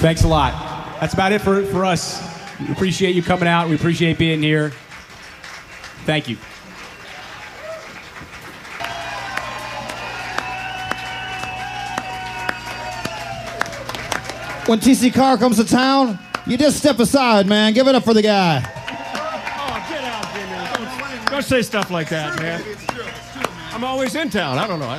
Thanks a lot. That's about it for us. We appreciate you coming out. We appreciate being here. Thank you. When TC Carr comes to town, you just step aside, man. Give it up for the guy. Oh, get out, Jimmy. Don't say stuff like that, man. It's true, man. I'm always in town. I don't know.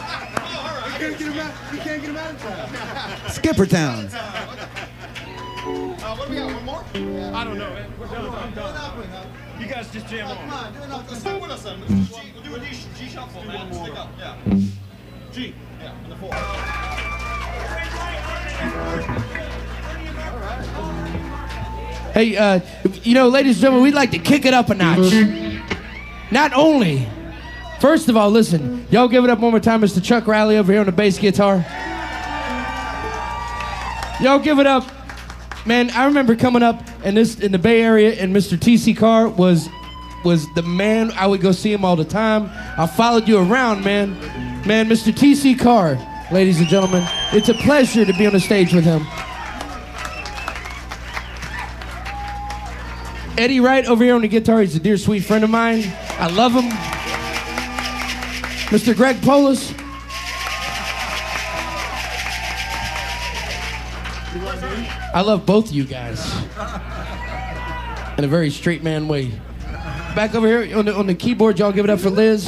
You can't get him out of town. Skipper Town. What do we got, one more? I don't know, man. We're done. I'm done. You guys just jam on. Come on, do enough. Stick with us then. We'll do a G shuffle, man. Stick up, yeah. G, yeah, on the 4. Hey, ladies and gentlemen, we'd like to kick it up a notch. Not only, first of all, listen, y'all give it up one more time, Mr. Chuck Riley over here on the bass guitar. Y'all give it up. Man, I remember coming up in the Bay Area, and Mr. TC Carr was the man. I would go see him all the time. I followed you around, man. Man, Mr. TC Carr, ladies and gentlemen, it's a pleasure to be on the stage with him. Eddie Wright over here on the guitar, he's a dear, sweet friend of mine. I love him. Mr. Greg Polis. I love both of you guys. In a very straight man way. Back over here on the keyboard, y'all give it up for Liz.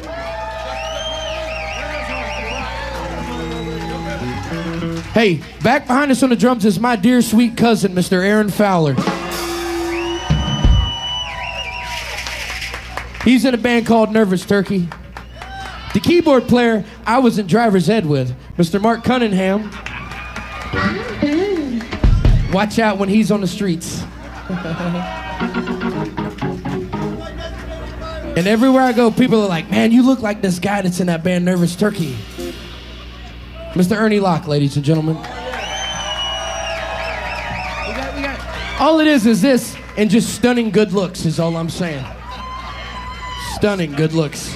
Hey, back behind us on the drums is my dear, sweet cousin, Mr. Aaron Fowler. He's in a band called Nervous Turkey. The keyboard player I was in driver's ed with, Mr. Mark Cunningham. Watch out when he's on the streets. And everywhere I go, people are like, man, you look like this guy that's in that band Nervous Turkey. Mr. Ernie Locke, ladies and gentlemen. All it is this, and just stunning good looks is all I'm saying. Stunning good looks.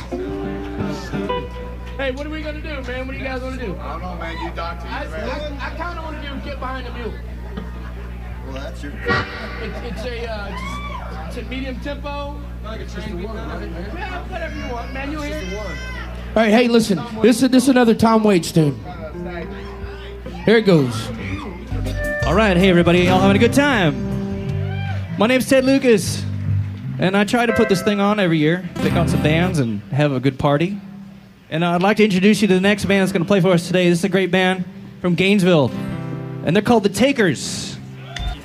Hey, what are we gonna do, man? What do you guys want to do? I don't know, man. You doctor. I kind of want to get behind the mule. Well, that's your... It's a medium tempo. It's just a one, right? Yeah, whatever you want, man. You hear? All right, hey, listen. This is another Tom Waits tune. Here it goes. All right, hey everybody, y'all having a good time? My name's Ted Lucas, and I try to put this thing on every year, pick on some bands and have a good party. And I'd like to introduce you to the next band that's going to play for us today. This is a great band from Gainesville, and they're called The Takers.